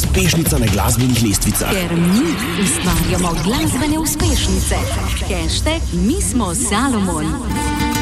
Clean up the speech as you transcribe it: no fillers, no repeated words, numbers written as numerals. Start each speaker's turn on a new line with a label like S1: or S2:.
S1: uspešnica na glasbenih lestvicah.
S2: Ker mi ustvarjamo glasbene uspešnice. #mismo Salomon.